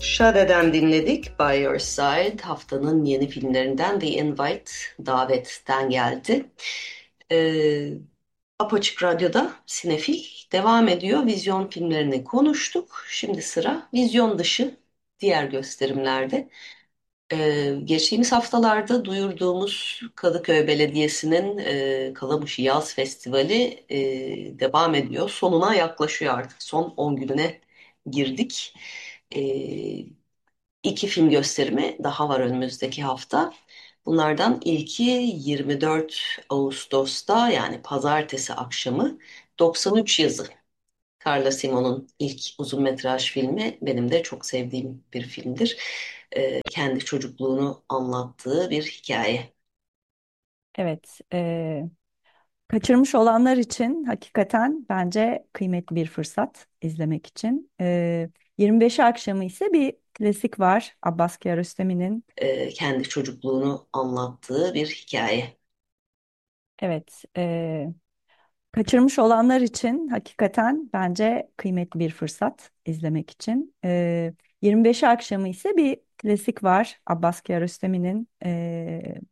Shade'den dinledik By Your Side. Haftanın yeni filmlerinden The Invite, Davet'ten geldi. Ee, Apaçık Radyo'da Sinefil devam ediyor. Vizyon filmlerini konuştuk. Şimdi sıra vizyon dışı diğer gösterimlerde. Geçtiğimiz haftalarda duyurduğumuz Kadıköy Belediyesi'nin Kalamışı Yaz Festivali devam ediyor. Sonuna yaklaşıyor artık. Son 10 gününe girdik. E, İki film gösterimi daha var önümüzdeki hafta. Bunlardan ilki 24 Ağustos'ta yani pazartesi akşamı 93 yazı. Carla Simon'un ilk uzun metraj filmi benim de çok sevdiğim bir filmdir. Kendi çocukluğunu anlattığı bir hikaye. Evet, kaçırmış olanlar için hakikaten bence kıymetli bir fırsat izlemek için. 25'i akşamı ise bir klasik var. Abbas Kiarostami'nin. Kendi çocukluğunu anlattığı bir hikaye. Evet, kaçırmış olanlar için hakikaten bence kıymetli bir fırsat izlemek için. 25'i akşamı ise bir klasik var. Abbas Kiarostami'nin